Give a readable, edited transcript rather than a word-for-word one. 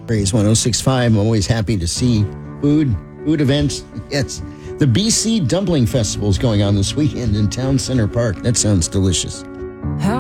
Praise 106.5. I'm always happy to see food events. Yes. The BC Dumpling Festival is going on this weekend in Town Center Park. That sounds delicious.